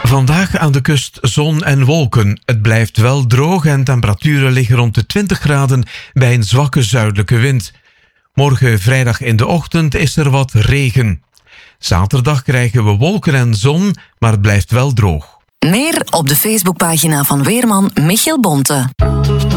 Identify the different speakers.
Speaker 1: Vandaag aan de kust zon en wolken. Het blijft wel droog en temperaturen liggen rond de 20 graden bij een zwakke zuidelijke wind. Morgen vrijdag in de ochtend is er wat regen. Zaterdag krijgen we wolken en zon, maar het blijft wel droog.
Speaker 2: Meer op de Facebookpagina van weerman Michiel Bonte.